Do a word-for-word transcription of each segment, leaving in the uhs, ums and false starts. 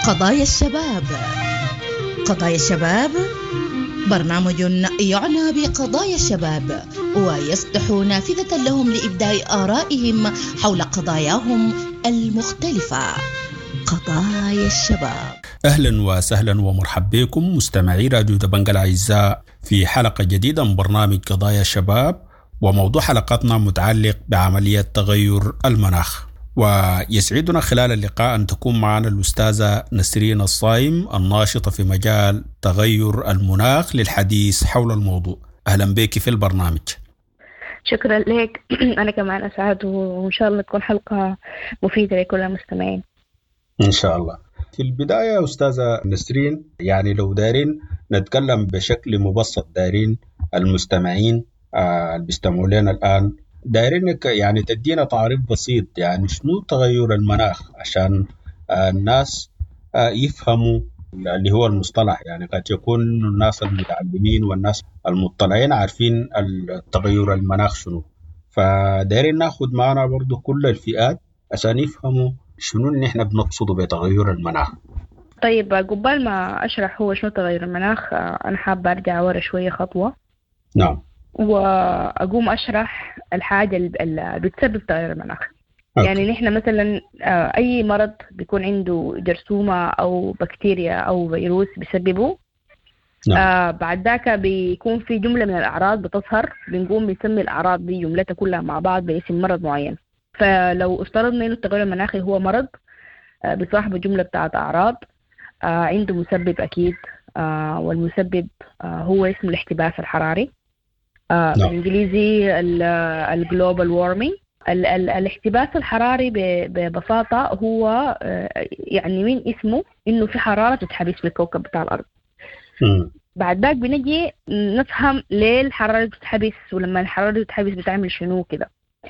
قضايا الشباب. قضايا الشباب برنامج يعنى بقضايا الشباب ويفتح نافذة لهم لإبداء آرائهم حول قضاياهم المختلفة. قضايا الشباب. أهلا وسهلا ومرحبا بكم مستمعي راديو دبنجة الأعزاء في حلقة جديدة من برنامج قضايا الشباب، وموضوع حلقتنا متعلق بعملية تغير المناخ. ويسعدنا خلال اللقاء أن تكون معنا الأستاذة نسرين الصايم الناشطة في مجال تغير المناخ للحديث حول الموضوع. أهلا بك في البرنامج. شكرا لك. أنا كمان أسعد، وإن شاء الله تكون حلقة مفيدة لكل المستمعين إن شاء الله. في البداية أستاذة نسرين، يعني لو دارين نتكلم بشكل مبسط، دارين المستمعين آه اللي بيستمعوا لنا الآن دايرينك يعني تدينا تعريف بسيط، يعني شنو تغير المناخ عشان آه الناس آه يفهموا اللي هو المصطلح. يعني قد يكون الناس المتعلمين والناس المطلعين عارفين التغير المناخ شنو، فدايرين ناخد معنا برضو كل الفئات عشان يفهموا شنو اللي احنا بنقصده بتغير المناخ. طيب، قبل ما أشرح هو شنو تغير المناخ، أنا حابة أرجع ورا شوية خطوة. نعم. وأقوم أشرح الحاجة اللي بتسبب تغير المناخ. أوكي. يعني نحن مثلا أي مرض بيكون عنده جرثومة أو بكتيريا أو فيروس بيسببه. نعم. آه بعد ذاك بيكون في جملة من الأعراض بتظهر، بنقوم بنسمي الأعراض دي جملتها كلها مع بعض باسم مرض معين. فلو افترضنا إنه التغير المناخي هو مرض آه بصاحبه جملة بتاعت أعراض، آه عنده مسبب أكيد، آه والمسبب آه هو اسمه الاحتباس الحراري. آه no. بالإنجليزي الجلوبال وارمينج. الاحتباس الحراري ببساطة هو آه يعني من اسمه إنه في حرارة تتحبس في الكوكب بتاع الأرض. mm. بعد ذاك بنجي نفهم ليه الحرارة تتحبس، ولما الحرارة تتحبس بتعمل شنو كده.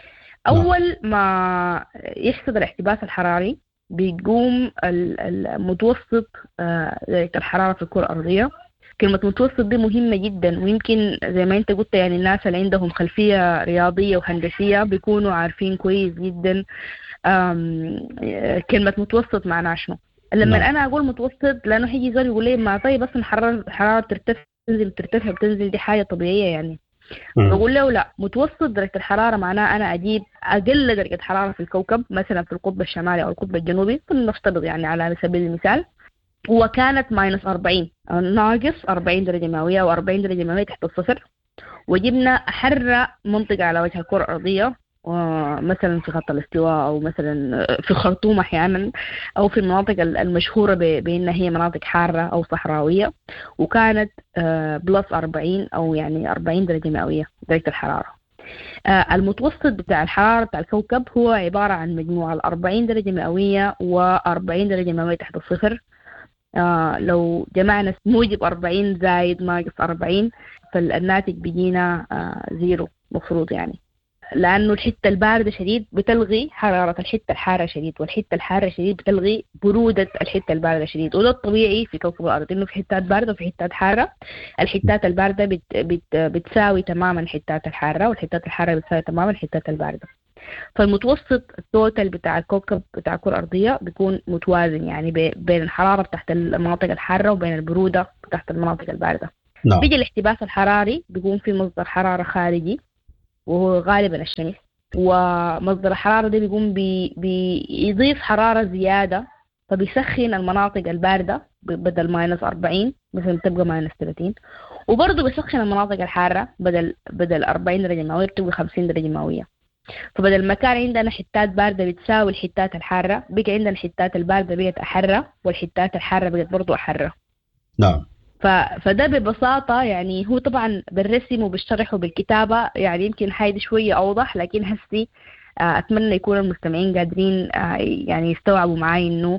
أول no. ما يحصل الاحتباس الحراري بيقوم المتوسط درجة آه الحرارة في الكرة الأرضية. كلمة متوسط دي مهمة جدا، ويمكن زي ما انت قلت يعني الناس اللي عندهم خلفية رياضية وهندسية بيكونوا عارفين كويس جدا كلمة متوسط معناها شنو. لما نعم. أنا أقول متوسط لأنه حيجي زول يقول لي ما طيب بس الحرارة الحرارة بترتفع تنزل بترتفع بتنزل، دي حاجة طبيعية يعني. بقول له لا، متوسط درجة الحرارة معناه أنا أجيب أقل درجة حرارة في الكوكب، مثلا في القطب الشمالي أو القطب الجنوبي نفترض يعني على سبيل المثال، وكانت ماينس أربعين ناقص أربعين درجة مئوية أو أربعين درجة مئوية تحت الصفر، وجبنا أحر منطقة على وجه الكرة الأرضية، مثلا في خط الاستواء أو مثلا في الخرطوم أحيانا، أو في المناطق المشهورة بأنها هي مناطق حارة أو صحراوية، وكانت بلس أربعين أو يعني أربعين درجة مئوية درجة الحرارة. المتوسط بتاع الحرارة بتاع الكوكب هو عبارة عن مجموعة أربعين درجة مئوية وأربعين درجة مئوية تحت الصفر. آه لو جمعنا موجب أربعين زائد ناقص أربعين فالناتج بيجينا آه زيرو مفروض، يعني لأنه الحتة الباردة شديد بتلغي حرارة الحتة الحارة شديد، والحتة الحارة شديد بتلغي برودة الحتة الباردة شديد. وده الطبيعي في كوكب الأرض، إنه في حتات باردة وفي حتات حارة. الحتات الباردة بت بت بتساوي تماما الحتات الحارة، والحتات الحارة بتساوي تماما الحتات الباردة. فالمتوسط التوتال بتاع الكوكب بتاع الكرة الأرضية بيكون متوازن، يعني بين الحرارة تحت المناطق الحارة وبين البرودة تحت المناطق الباردة. no. بيجي الاحتباس الحراري بيكون في مصدر حرارة خارجي وهو غالبا الشمس، ومصدر الحرارة ده بيقوم بي بيضيف حرارة زيادة فبيسخن المناطق الباردة بدل ماينس أربعين مثلا تبقى ماينس ثلاثين، وبرضه بيسخن المناطق الحارة بدل بدل أربعين درجة مئوية بتبقى خمسين درجة مئوية. فبدل ما كان عندنا حتات باردة بتساوي الحتات الحارة، بقى عندنا الحتات الباردة بقت أحرة والحتات الحارة بقت برضو أحرة. نعم. ف... فده ببساطة يعني هو طبعا بالرسم وبالشرح وبالكتابة يعني يمكن حاجة شوية أوضح، لكن هسي أتمنى يكون المستمعين قادرين يعني يستوعبوا معي إنه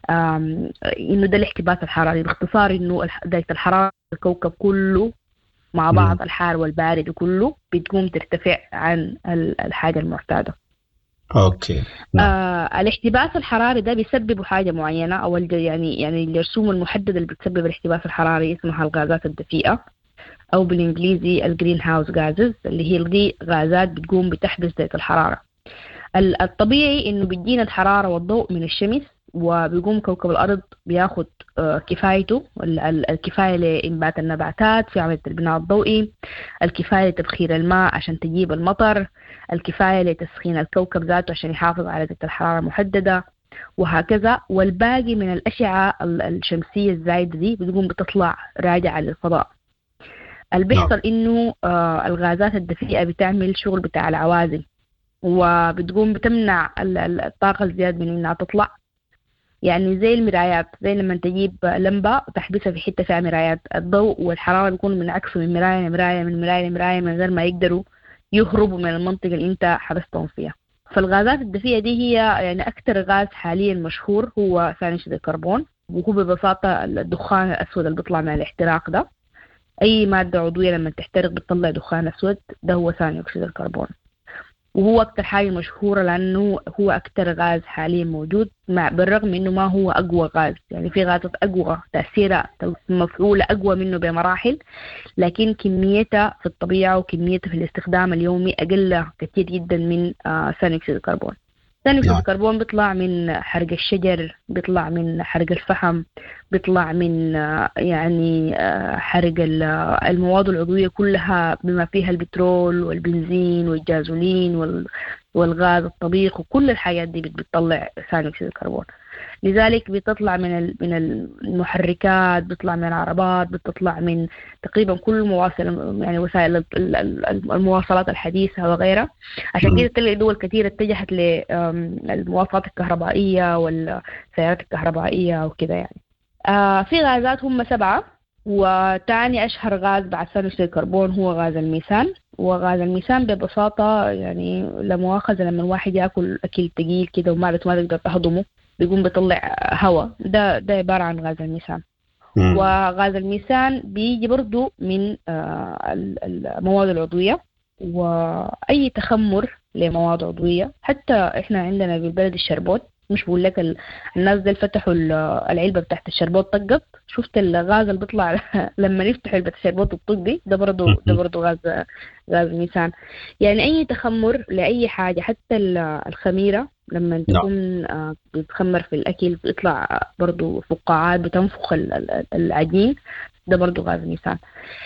إنه ده الاحتباس الحراري باختصار، إنه درجة الحرارة الكوكب كله مع بعض الحار والبارد وكله بتقوم ترتفع عن الحاجة المعتادة. أوكي. آه الاحتباس الحراري ده بيسبب حاجة معينة، أو يعني يعني الرسوم المحددة اللي بتسبب الاحتباس الحراري اسمها الغازات الدفيئة، أو بالإنجليزي الجرين هاوس غازز، اللي هي دي غازات بتقوم بتحبس درجة الحرارة. الطبيعي إنه بيجينا الحرارة والضوء من الشمس وبيقوم كوكب الأرض بياخد كفايته، الكفاية لإنبات النباتات في عملية البناء الضوئي، الكفاية لتبخير الماء عشان تجيب المطر، الكفاية لتسخين الكوكب ذاته عشان يحافظ على درجة الحرارة محددة، وهكذا. والباقي من الأشعة الشمسية الزايدة دي بتقوم بتطلع راجعة للفضاء. اللي بيحصل إنه الغازات الدفيئة بتعمل شغل بتاع العوازل، وبتقوم بتمنع الطاقة الزيادة من إنها تطلع. يعني زي المرايات، زي لما تجيب لمبة وتحبسها في حتة فيها مرايات، الضوء والحرارة بيكون منعكسوا من مراية لمراية من مراية لمراية من غير ما يقدروا يهربوا من المنطقة اللي انت حبستهم فيها. فالغازات الدفيئة دي هي يعني أكثر غاز حاليا مشهور هو ثاني أكسيد الكربون، وهو ببساطة الدخان الأسود اللي بيطلع من الاحتراق ده. أي مادة عضوية لما تحترق بتطلع دخان أسود، ده هو ثاني أكسيد الكربون، وهو أكتر حاجة مشهورة لأنه هو أكتر غاز حاليا موجود، مع بالرغم من إنه ما هو أقوى غاز. يعني في غازات أقوى تأثيرها مفعولة أقوى منه بمراحل، لكن كميتها في الطبيعة وكميتها في الاستخدام اليومي أقل كثير جدا من ثاني أكسيد الكربون. ثاني أكسيد الكربون بيطلع من حرق الشجر، بيطلع من حرق الفحم، بيطلع من يعني حرق المواد العضوية كلها بما فيها البترول والبنزين والجازولين والغاز الطبيخ، وكل الحاجات دي بتطلع ثاني أكسيد الكربون. لذلك بتطلع من من المحركات، بتطلع من العربات، بتطلع من تقريبا كل مواصل يعني وسائل المواصلات الحديثة وغيرها. عشان كده تلاقي دول كثيرة اتجهت للمواصلات الكهربائية والسيارات الكهربائية وكده. يعني آه في غازات هم سبعة، وتاني أشهر غاز بعد ثاني أكسيد الكربون هو غاز الميثان. وغاز الميثان ببساطة يعني لمؤاخذة لما الواحد يأكل أكل تقيل كده ومعدته ما تقدر تهضمه بيقوم بيطلع هواء، ده ده عبارة عن غاز الميثان. وغاز الميثان بيجي برضو من المواد العضوية، وأي تخمر لمواد عضوية. حتى إحنا عندنا بالبلد الشربوت، مش بقول لك الناس دي فتحوا العلبة بتاعت الشربوت طقت، شفت الغاز اللي بيطلع لما نفتح علبة الشربوت الطق دي، ده برضو ده برضو غاز غاز الميثان. يعني أي تخمر لأي حاجة، حتى الخميرة لما تكون بتخمر في الأكل بيطلع برضو فقاعات بتنفخ العجين، ده برضو غاز الميثان.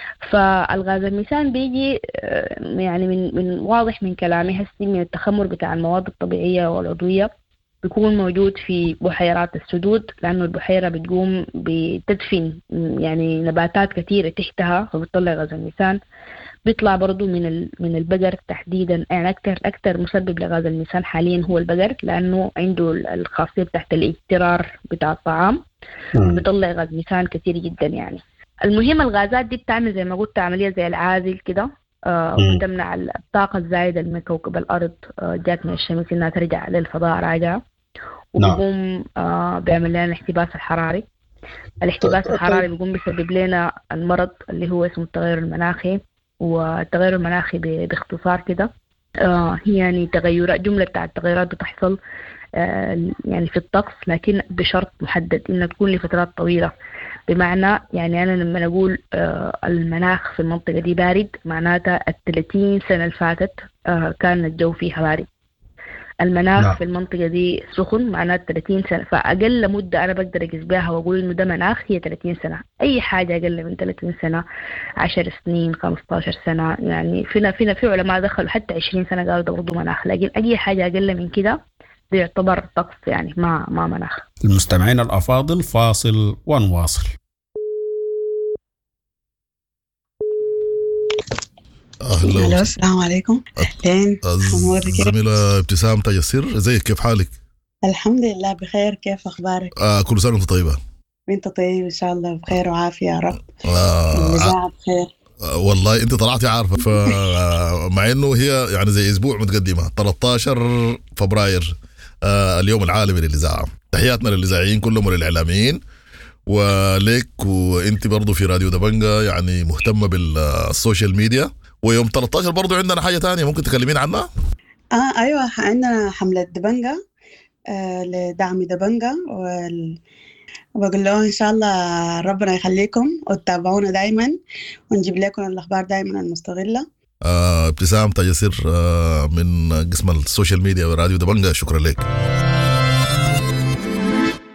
فالغاز الميثان بيجي يعني من من واضح من كلامي هسي من التخمر بتاع المواد الطبيعية والعضوية، بيكون موجود في بحيرات السدود، لأنه البحيرة بتقوم بتدفن يعني نباتات كثيرة تحتها فبتطلع غاز الميثان. بيطلع برضو من من البقر تحديدا، يعني أكتر أكتر مسبب لغاز الميثان حاليا هو البقر، لأنه عنده الخاصية تحت الاضطرار بتاع الطعام، بيطلع غاز ميثان كثير جدا. يعني المهم الغازات دي بتعمل زي ما قلت عملية زي العازل كده، آه وبتمنع الطاقة الزايدة من كوكب الأرض آه جات من الشمس إنها ترجع للفضاء راجعة، وبيقوم آه بيعمل لنا الاحتباس الحراري. الاحتباس الحراري بيقوم بيسبب لنا المرض اللي هو اسمه التغير المناخي. والتغير المناخي باختصار كده آه يعني تغيرات، جملة بتاع التغيرات بتحصل آه يعني في الطقس، لكن بشرط محدد إنها تكون لفترات طويلة. بمعنى يعني أنا لما نقول آه المناخ في المنطقة دي بارد، معناتها الثلاثين سنة اللي فاتت آه كان الجو فيها بارد. المناخ لا. في المنطقة دي سخن، معناتها ثلاثين سنة. فأقل مدة أنا بقدر أقيس بها وأقول إنه ده مناخ هي ثلاثين سنة. أي حاجة أقل من ثلاثين سنة، عشر سنين، خمسة عشر سنة، يعني فينا فينا في علماء دخلوا حتى عشرين سنة قالوا ده برضو مناخ. لكن أي حاجة أقل من كده ده يعتبر طقس، يعني ما ما مناخ. المستمعين الأفاضل، فاصل ونواصل. أهلا، السلام عليكم. أهلين زميلة ابتسام تاج السر، ازيك؟ كيف حالك؟ الحمد لله بخير، كيف أخبارك؟ آه كل سنة وانت طيبة. وانت طيب إن شاء الله بخير وعافية يا رب. آه الإذاعة بخير. آه والله انت طلعتي عارفة، فمع انه هي يعني زي اسبوع متقدمة، ثلاثة عشر فبراير آه اليوم العالمي للإذاعة. تحياتنا للإذاعيين كلهم وللإعلاميين وليك، وانت برضو في راديو دبنجة يعني مهتمة بالسوشيال ميديا. ويوم ثلاثة عشر برضو عندنا حاجة تانية ممكن تكلمين عنها؟ آه أيوة، عندنا حملة دبنجة آه لدعم دبنجة، وال... وبقول له إن شاء الله ربنا يخليكم وتتابعونا دايما ونجيب لكم الأخبار دايما المستغلة. آه ابتسام تاج السر آه من قسم السوشيال ميديا وراديو دبنجة، شكرا لك.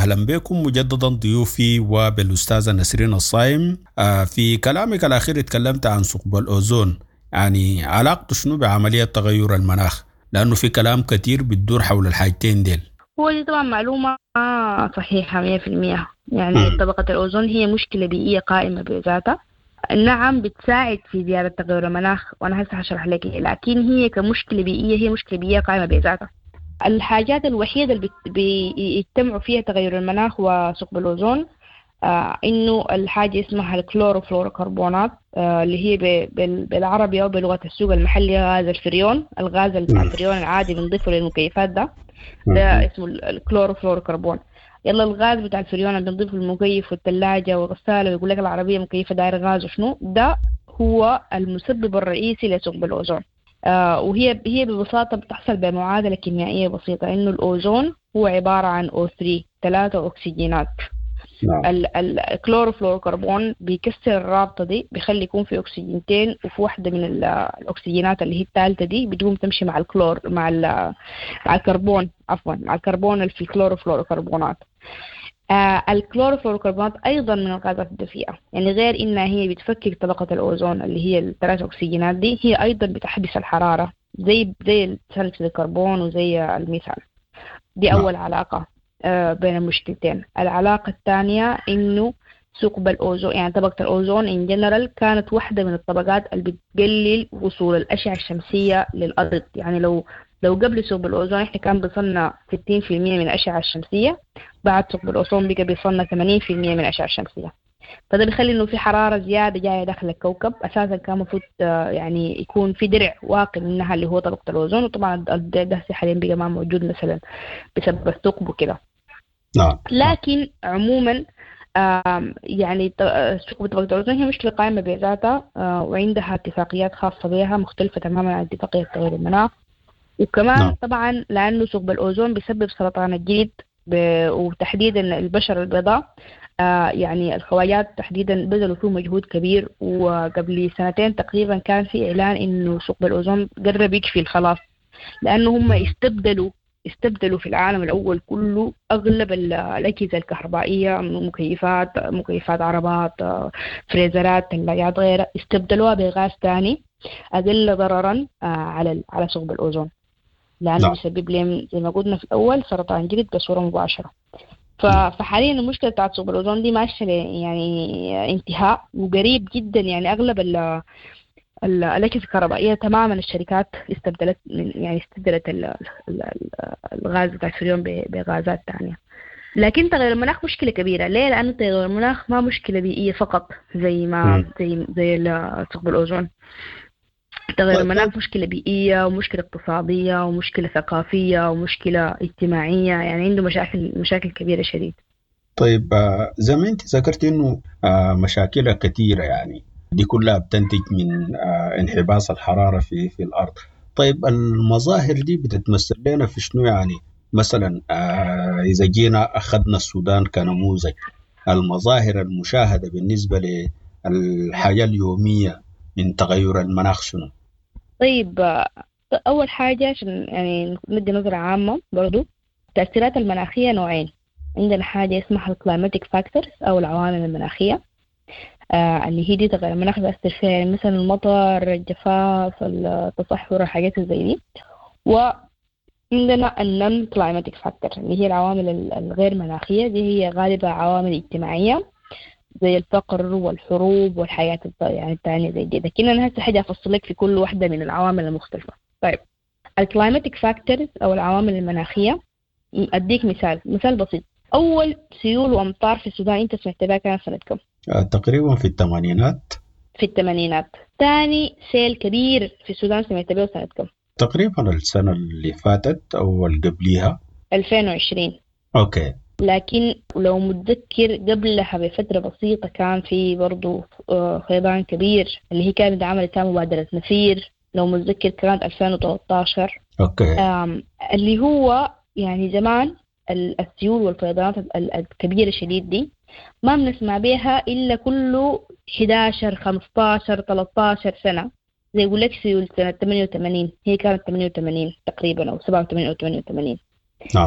أهلا بكم مجددا ضيوفي وبالأستاذة نسرين الصايم. في كلامك الأخير تكلمت عن ثقب الأوزون، يعني علاقته شنو بعملية تغير المناخ؟ لأنه في كلام كتير بتدور حول الحاجتين ديل. هو دي طبعا معلومة صحيحة مية في المية. يعني طبقة الأوزون هي مشكلة بيئية قائمة بذاتها، نعم بتساعد في زيادة تغير المناخ وأنا هسه هشرح لك، لكن هي كمشكلة بيئية هي مشكلة بيئية قائمة بذاتها. الحاجات الوحيدة اللي بيجتمعوا فيها تغير المناخ وثقب الأوزون آه إنه الحاجة اسمها الكلوروفلوروكربونات آه اللي هي بالعربي أو بلغة السوق المحلية غاز الفريون. الغاز الفريون العادي بنضيفه للمكيفات ده ده اسمه الكلوروفلوروكربون. يلا الغاز بتاع الفريون اللي بنضيفه للمكيف والثلاجة والغسالة ويقول لك العربية مكيفة داير غاز وشنو ده، هو المسبب الرئيسي لثقب الأوزون. آه وهي هي ببساطة بتحصل بمعادلة كيميائية بسيطة، إنه الأوزون هو عبارة عن أو ثلاثة ثلاثة أكسجينات. الكلوروفلوروكربون بيكسر الرابطة دي، بيخلي يكون في أكسجينتين وفي واحدة من الأكسجينات اللي هي الثالثة دي بتقوم تمشي مع الكلور مع مع الكربون عفوا مع الكربون اللي في الكلوروفلوروكربونات. آه الكلوروفلوروكربونات أيضا من الغازات الدفيئة، يعني غير إنها هي بتفكك طبقة الأوزون اللي هي الثلاث أكسجينات دي، هي أيضا بتحبس الحرارة زي زي ثاني أكسيد الكربون وزي الميثان. دي أول علاقة آه بين المشكلتين. العلاقة الثانية إنه ثقب الأوزون يعني طبقة الأوزون إن جنرال كانت واحدة من الطبقات اللي بتقلل وصول الأشعة الشمسية للأرض. يعني لو لو قبل ثقب الأوزون إحنا كان بيصلنا ستين في المية من الأشعة الشمسية، بعد ثقب الأوزون بقى بيصلنا ثمانين في المية من الأشعة الشمسية. فده بيخلي إنه في حرارة زيادة جاية داخل الكوكب. أساسا كان مفروض يعني يكون في درع واقي منها اللي هو طبقة الأوزون، وطبعا الدرع ده حاليا بقى ما موجود مثلا بسبب الثقب وكده. نعم. لكن عموما يعني ثقب طبقة الأوزون هي مشكلة قائمة بذاتها وعندها اتفاقيات خاصة بها مختلفة تماما عن اتفاقية تغير المناخ. وكمان نعم. طبعا لأنه ثقب الأوزون بيسبب سرطان الجلد وتحديدا البشرة البيضاء. آه يعني الخواجات تحديدا بذلوا فيه مجهود كبير، وقبل سنتين تقريبا كان في إعلان إنه ثقب الأوزون قرب يكفي خلاص، لأنه هم استبدلوا استبدلوا في العالم الأول كله أغلب الأجهزة الكهربائية، مكيفات مكيفات عربات فريزرات ثلاجات غيرها، استبدلوها بغاز ثاني أقل ضررا آه على على ثقب الأوزون، لأنه لا. يسبب لهم زي ما قلنا في الأول سرطان جلد بصورة مباشرة. فحاليا المشكلة بتاعت ثقب الأوزون دي ماشية يعني انتهاء وقريب جدا. يعني أغلب الأجهزة الكهربائية تماما الشركات استبدلت يعني استبدلت الغاز بتاع الفريون بغازات ثانية. لكن تغير المناخ مشكلة كبيرة. ليه؟ لأنه تغير المناخ ما مشكلة بيئية فقط زي ما زي زي ثقب الأوزون. تغير المناخ مشكلة بيئية ومشكلة اقتصادية ومشكلة ثقافية ومشكلة اجتماعية، يعني عنده مشاكل مشاكل كبيرة شديد. طيب زي ما انت ذكرت انه مشاكل كثيرة، يعني دي كلها بتنتج من انحباس الحرارة في في الأرض. طيب المظاهر دي بتتمثل لنا في شنو؟ يعني مثلا إذا جينا أخذنا السودان كنموذج، المظاهر المشاهدة بالنسبة للحياة اليومية من تغير المناخ شنو؟ طيب أول حاجة عشان يعني ندي نظرة عامة برضو، التأثيرات المناخية نوعين. عندنا حاجة اسمها الكلايماتيك فاكتورز أو العوامل المناخية آه اللي هي دي تغير المناخ بيأثر فيها، يعني مثلا المطر، الجفاف، التصحر، الحاجات زي دي. وعندنا النون كلايماتيك فاكتور اللي هي العوامل الغير مناخية، دي هي غالبا عوامل اجتماعية زي الفقر والحروب والحياة يعني الثانية زي دي. لكن أنا هسه حاجة أفصلك في كل واحدة من العوامل المختلفة. طيب الكلايماتيك فاكتورز أو العوامل المناخية، أديك مثال مثال بسيط. أول سيول وأمطار في السودان أنت سمعت بها كانت سنة كم؟ تقريبا في الثمانينات. في الثمانينات. ثاني سيل كبير في السودان سمعت بها سنة كم؟ تقريبا السنة اللي فاتت أو اللي قبليها ألفين وعشرين. أوكي. لكن لو متذكر قبلها بفترة بسيطة كان في برضو فيضان كبير اللي هي كانت عملت مبادرة نفير، لو متذكر كانت ألفين وثلاثة عشر. أوكي. اللي هو يعني زمان السيول والفيضانات الكبيرة شديد دي ما بنسمع بها إلا كله إحدى عشر خمسة عشر ثلاثة عشر سنة. زي يقول لك سيول سنة ثمانية وثمانين، هي كانت ثمانية وثمانين تقريبا أو سبعة وثمانين أو ثمانية وثمانين. نعم.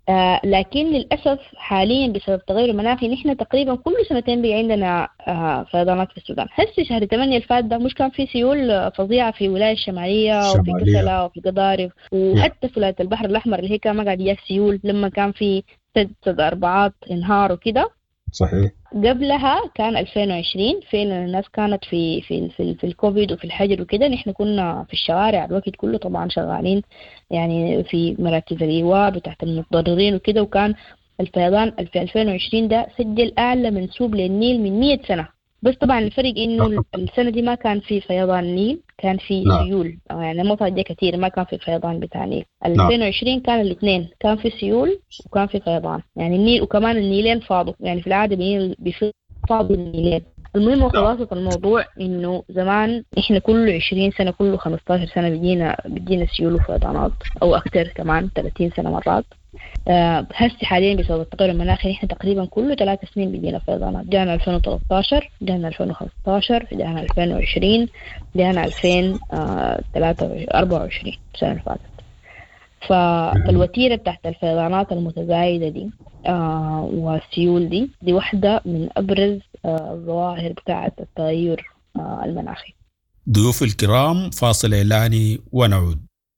آه لكن للأسف حاليا بسبب التغير المناخي نحن تقريبا كل سنتين بي عندنا آه فيضانات في السودان. هسه شهر ثمانية الفات ده مش كان في سيول فظيعة في ولاية الشمالية وفي كسلة وفي قضارف وحتى في ولاية البحر الأحمر اللي هي كان ما قاعد يجي سيول لما كان في سد سد أربعات انهار وكده. صحيح. قبلها كان ألفين وعشرين فعلا الناس كانت في في في, في الكوفيد وفي الحجر وكده. نحن كنا في الشوارع الوقت كله طبعا شغالين يعني في مراكز الإيواء بتاعت المتضررين وكده. وكان الفيضان في ألفين وعشرين ده سجل أعلى منسوب للنيل من مية سنة. بس طبعا الفرق إنه السنة دي ما كان في فيضان نيل كان في سيول يعني مطر دي كتير ما كان في فيضان بتاع نيل. ألفين وعشرين كان الاثنين كان في سيول وكان في فيضان يعني النيل وكمان النيلين فاضوا يعني في العادة بيفيض فاضوا النيلين. المهم خلاصة الموضوع إنه زمان إحنا كل عشرين سنة كل خمستاشر سنة بيجينا بيجينا سيول وفيضانات أو أكثر كمان ثلاثين سنة مرات. آه هسه حاليا بسبب التغير المناخي نحن تقريبا كل ثلاث سنين بيجينا فيضانات. جانا ألفين وثلاثة عشر جانا ألفين وخمسة عشر جانا ألفين وعشرين جانا ألفين وأربعة وعشرين السنة اللي فاتت. فالوتيرة تحت الفيضانات المتزايدة دي آه والسيول دي دي واحدة من أبرز آه الظواهر بتاعة التغير آه المناخي. ضيوف الكرام فاصل إعلاني ونعود.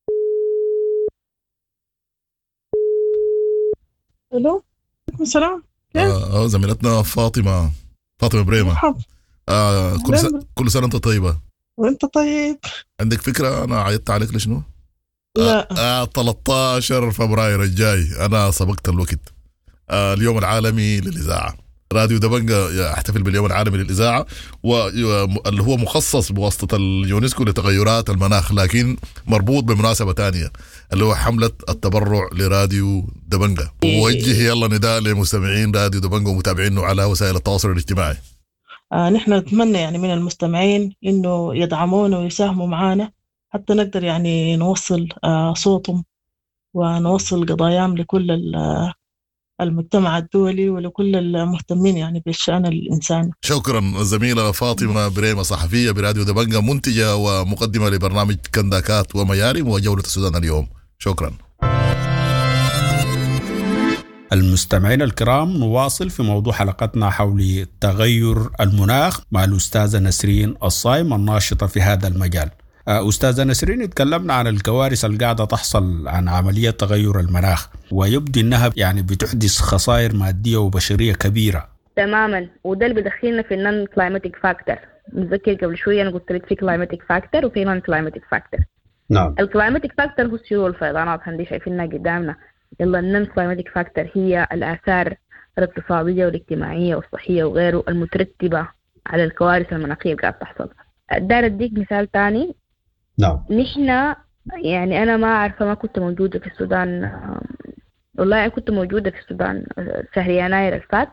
الو السلام. اه زميلتنا فاطمه فاطمه بريمه. آه كل سنه كل سنه انت طيبه. وانت طيب. عندك فكره انا عيطت عليك لشنو؟ لا. آه, آه ثلاثة عشر فبراير الجاي انا سبقت الوقت. آه اليوم العالمي للاذاعه. راديو دبنجا يحتفل باليوم العالمي للإذاعة واللي هو مخصص بواسطة اليونسكو لتغيرات المناخ لكن مربوط بمناسبة تانية اللي هو حملة التبرع لراديو دبنجا. ووجه يلا نداء لمستمعين راديو دبنجا ومتابعينه على وسائل التواصل الاجتماعي. آه نحن نتمنى يعني من المستمعين إنه يدعمونا ويساهموا معنا حتى نقدر يعني نوصل آه صوتهم ونوصل قضاياهم لكل المجتمع الدولي ولكل المهتمين يعني بالشأن الإنساني. شكرا الزميلة فاطمة بريمة صحفية براديو دبنجا منتجة ومقدمة لبرنامج كنداكات وميارم وجولة السودان اليوم. شكرا. المستمعين الكرام نواصل في موضوع حلقتنا حول تغير المناخ مع الأستاذة نسرين الصايم الناشطة في هذا المجال. أستاذة نسرين تكلمنا عن الكوارث اللي قاعدة تحصل عن عملية تغير المناخ ويبدو أنها يعني بتحدث خسائر مادية وبشرية كبيرة. تماما وده اللي بدخلنا في النون كلايماتيك فاكتور. نذكر قبل شوية أنا قلت لك في كلايماتيك فاكتور وفي نون كلايماتيك فاكتور. نعم. الكلايماتيك فاكتور هو السيول والفيضانات هندي شايفينها قدامنا. يلا النون كلايماتيك فاكتور هي الآثار الاقتصادية والاجتماعية والصحية وغيره المترتبة على الكوارث المناخية اللي قاعدة تحصل. دار أديك مثال تاني. نعم. نحن يعني أنا ما أعرف ما كنت موجودة في السودان والله أنا كنت موجودة في السودان شهر يناير الفات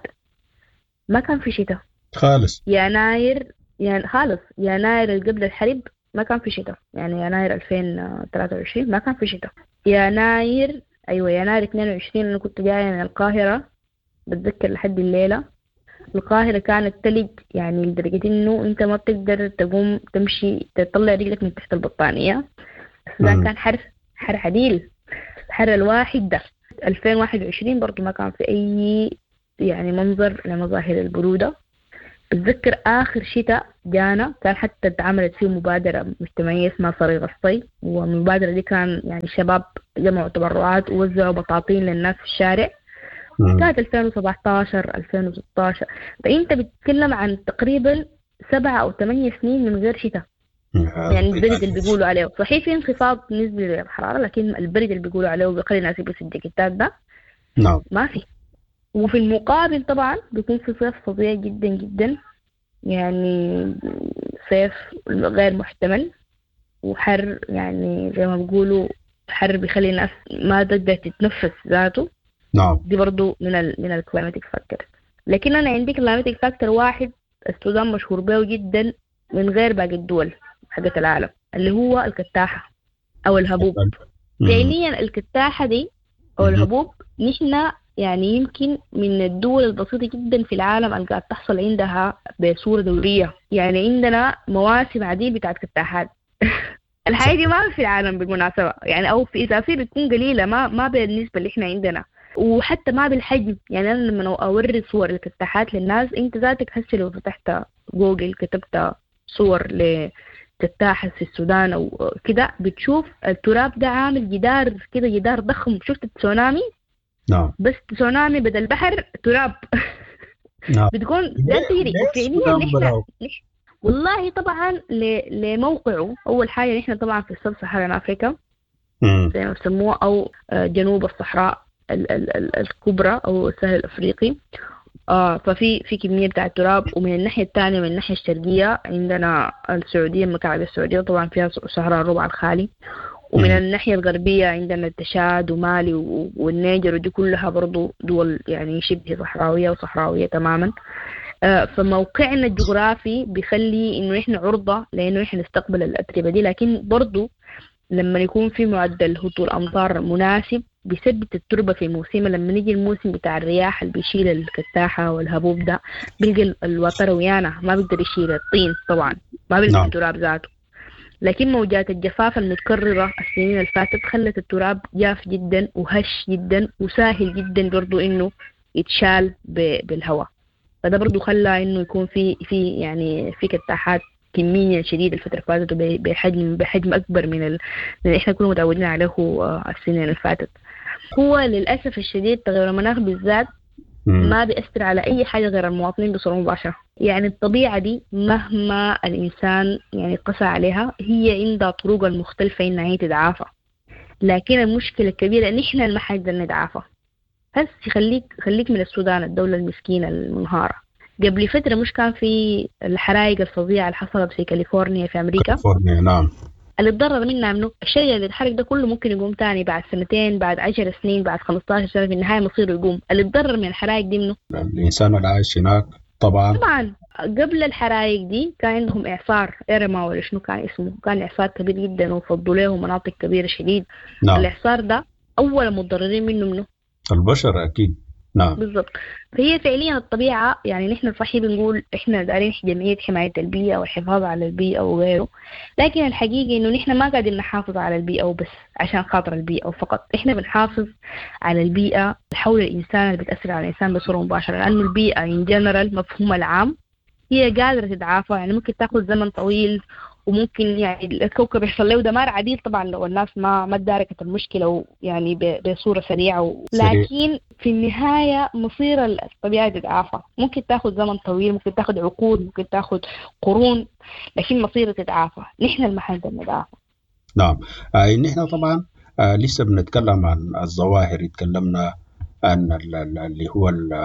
ما كان في شتاء خالص. يناير يعني خالص يناير قبل الحرب ما كان في شتاء يعني يناير ألفين وثلاثة وعشرين ما كان في شتاء. يناير أيوة يناير اثنين وعشرين أنا كنت جاية من القاهرة بتذكر لحد الليلة. القاهرة كانت تلج يعني لدرجة إنه أنت ما بتقدر تقوم تمشي تطلع رجلك من تحت البطانية. السودان كان حر حر عديل. حر الواحد ده ألفين وواحد وعشرين برضو ما كان في أي يعني منظر لمظاهر البرودة. بتذكر آخر شتاء جانا كان حتى اتعملت فيه مبادرة مجتمعية اسمها صريغ الصيف والمبادرة دي كان يعني الشباب جمعوا تبرعات ووزعوا بطاطين للناس في الشارع. كانت ألفين وسبعة عشر ألفين وستة عشر. فأنت بتتكلم عن تقريبا سبعة أو ثمانية سنين من غير شتاء. يعني البرد اللي بيقولوا عليه صحيح في انخفاض نسبي للحرارة لكن البرد اللي بيقولوا عليه وبيخلي الناس يلبسوا الجاكيتات ده نعم ما في. وفي المقابل طبعا بيكون في صيف فظيع جدا جدا يعني صيف غير محتمل وحر يعني زي ما بيقولوا حر بيخلي الناس ما تقدر تتنفس ذاته. نعم. دي برضو من ال من الكلايماتيك فاكتور. لكن أنا عندي كلايماتيك فاكتور واحد السودان مشهور به جدا من غير باقي الدول حقت العالم اللي هو الكتاحة أو الهبوب. فعليا الكتاحة دي أو الهبوب نحن يعني يمكن من الدول البسيطة جدا في العالم اللي قاعد تحصل عندها بصورة دورية. يعني عندنا مواسم عديد بتاعت كتاحات. الحاجة دي ما في العالم بالمناسبة يعني أو في إذا في بتكون قليلة ما ما بالنسبة اللي إحنا عندنا وحتى ما بالحجم. يعني أنا لما أوري صور الكتاحات للناس، أنت ذاتك هسه لو فتحت جوجل كتبت صور لكتاحة في السودان أو كده بتشوف التراب ده عامل جدار كده، جدار ضخم. شفت التسونامي؟ نعم. بس تسونامي بدل بحر تراب. نعم. بتكون ده تجري. وفعليا نحن والله طبعا لموقعه أول حاجة نحن طبعا في السب صحراء أفريقيا زي ما بسموه، أو جنوب الصحراء الكبرى أو الساحل الأفريقي. آه ففي في كمية بتاع التراب. ومن الناحية الثانية من الناحية الشرقية عندنا السعودية، المملكة العربية السعودية طبعا فيها صحراء الربع الخالي. ومن م. الناحية الغربية عندنا التشاد ومالي والنيجر، ودي كلها برضو دول يعني شبه صحراوية وصحراوية تماما. آه فموقعنا الجغرافي بيخلي إنه إحنا عرضة لأنه إحنا نستقبل الأتربة دي. لكن برضو لما يكون في معدل هطول أمطار مناسب بيثبت التربة في موسمها. لما نيجي الموسم بتاع الرياح اللي بيشيل الكتاحة والهبوب ده، بيلقى الوتر ويانا ما بيقدر يشيل الطين طبعا، ما بيلقى التراب ذاته. لكن موجات الجفاف المتكررة السنين اللي فاتت خلت التراب جاف جدا وهش جدا وسهل جدا برضو إنه يتشال بالهواء. فده برضو خلى إنه يكون في في يعني في كتاحات كمية شديدة الفترة اللي فاتت بحجم بحجم أكبر من ال... من إحنا كنا متعودين عليه السنين اللي فاتت. هو للأسف الشديد تغير المناخ بالذات ما بيأثر على أي حاجة غير المواطنين بصورة مباشرة. يعني الطبيعة دي مهما الإنسان يعني قسى عليها هي عندها طرق المختلفة إنها هي تدعافى. لكن المشكلة الكبيرة إن إحنا ما حنقدر نتعافى. بس خليك خليك من السودان الدولة المسكينة المنهارة. قبل فترة مش كان في الحرائق الفظيعة اللي حصلت في كاليفورنيا في أمريكا؟ كاليفورنيا نعم. اللي اتضرر منها منه الشيء اللي اتحرق ده كله ممكن يقوم تاني بعد سنتين، بعد عشر سنين، بعد خمستاشر سنة، في النهاية مصيره يقوم. اللي اتضرر من الحرائق دي منه الإنسان اللي عايش هناك. طبعا طبعا قبل الحرائق دي كان عندهم إعصار إيرما ولا شنو كان اسمه، كان إعصار كبير جدا وفضوا له مناطق كبيرة شديد. نعم. الإعصار ده أول متضررين منه منه البشر أكيد. نعم بالضبط. فهي فعليا الطبيعة يعني نحن صحيح بنقول إحنا دارين جمعية حماية البيئة والحفاظ على البيئة وغيره، لكن الحقيقة إنه نحن ما قاعدين نحافظ على البيئة وبس عشان خاطر البيئة وفقط. إحنا بنحافظ على البيئة حول الإنسان اللي بتأثر على الإنسان بصورة مباشرة، لأنه البيئة إن جنرال مفهوم العام هي قادرة تتعافى. يعني ممكن تأخذ زمن طويل وممكن يعني الكوكب يحصل له دمار عديد طبعا لو الناس ما ما داركت المشكلة يعني بصورة سريعة، لكن في النهاية مصير الطبيعة تتعافى. ممكن تاخذ زمن طويل، ممكن تاخذ عقود، ممكن تاخذ قرون، لكن مصير تتعافى. نحن المحل نتعافى. نعم. آه نحن طبعا آه لسه بنتكلم عن الظواهر. اتكلمنا عن اللي هو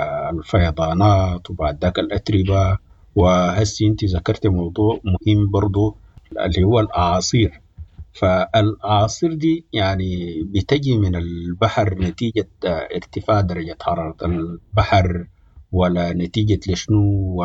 الفيضانات وبعد ذاك الأتربة، وهسي انت ذكرت موضوع مهم برضو اللي هو الأعاصير. فالأعاصير دي يعني بتجي من البحر نتيجة ارتفاع درجة حرارة البحر ولا نتيجة لشنو؟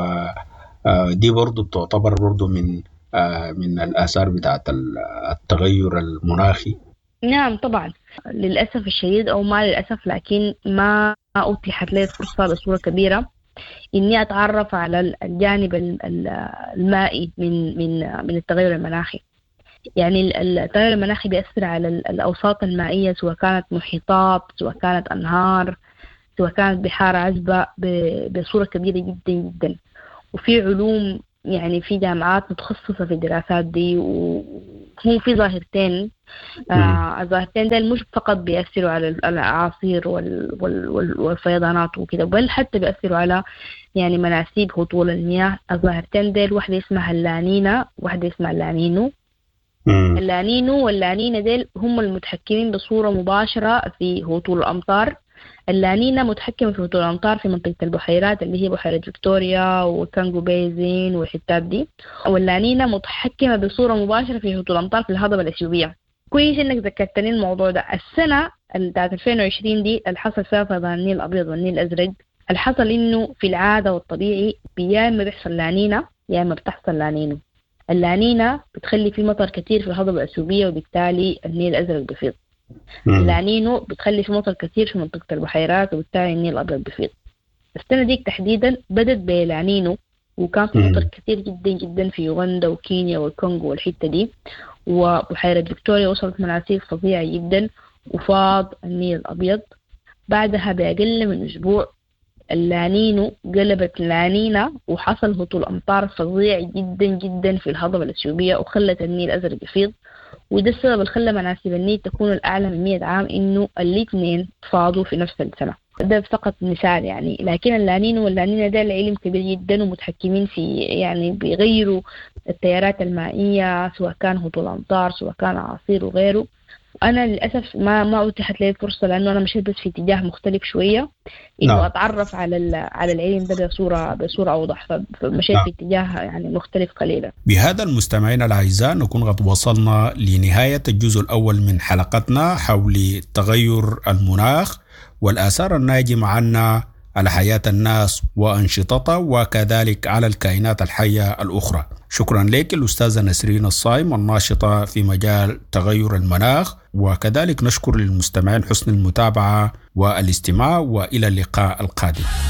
ودي برضو تعتبر برضو من من الآثار بتاعت التغير المناخي. نعم طبعا للأسف الشديد أو ما للأسف، لكن ما أتيحت لي فرصة بصورة كبيرة إني أتعرف على الجانب المائي من من من التغير المناخي. يعني التغير المناخي بيأثر على الأوساط المائية، سواء كانت محيطات، سواء كانت أنهار، سواء كانت بحار عذبة، بصورة كبيرة جدا جدا. وفي علوم يعني في جامعات متخصصة في الدراسات دي، وهو في ظاهرتين. آه الظاهرتين ده مش فقط بيأثروا على الأعاصير والفيضانات وكده، بل حتى بيأثروا على يعني مناسيب هطول المياه. الظاهرتين ديل واحدة اسمها اللانينا واحدة اسمها اللانينو. اللانينو واللانينا ديل هم المتحكمين بصورة مباشرة في هطول الأمطار. اللانينا متحكمة في هطول الأمطار في منطقة البحيرات اللي هي بحيرة فيكتوريا وكانغو بيزين والحتات دي، واللانينا متحكمة بصورة مباشرة في هطول الأمطار في الهضبة الأثيوبية. كويس إنك ذكرتني الموضوع ده. السنة بتاعت ألفين وعشرين دي اللي حصل فيها فيضان النيل الأبيض والنيل الأزرق، اللي حصل إنه في العادة والطبيعي يا إما بيحصل لانينا يا إما بتحصل لانينو. اللانينا بتخلي في مطر كتير في الهضبة الأثيوبية وبالتالي النيل الأزرق بيفيض. اللانينو بتخلي في مطر كتير في منطقة البحيرات وبالتالي النيل الأبيض بيفيض. السنة دي تحديدا بدت بلانينو، وكان في مطر كتير جدا جدا في يوغندا وكينيا والكونغو والحتة دي، وبحيرة فيكتوريا وصلت مناسيب فظيعة جدا وفاض النيل الأبيض. بعدها بأقل من أسبوع اللانينو قلبت لانينا وحصل هطول أمطار فظيع جدا جدا في الهضبة الأثيوبية وخلت النيل أزرق يفيض. وده السبب اللي خلى مناسيب النيل تكون الأعلى من مئة عام إنه الاثنين فاضوا في نفس السنة. ده فقط مثال يعني، لكن اللانينو واللانينا ده العلم كبير جدا ومتحكمين في يعني بيغيروا التيارات المائية سواء كان هطول أمطار سواء كان عصير وغيره. أنا للأسف ما ما أتيحت لي الفرصة لأنه أنا مشيت بس في اتجاه مختلف شوية إنه نعم. أتعرف على على العلم ده بصورة بصورة أوضح، فمشيت نعم. في اتجاه يعني مختلف قليلا. بهذا المستمعين الأعزاء نكون قد وصلنا لنهاية الجزء الأول من حلقتنا حول تغير المناخ والآثار الناجمة عنه على حياة الناس وأنشطتها وكذلك على الكائنات الحية الأخرى. شكرا لك الأستاذة نسرين الصايم الناشطة في مجال تغير المناخ، وكذلك نشكر للمستمعين حسن المتابعة والاستماع، وإلى اللقاء القادم.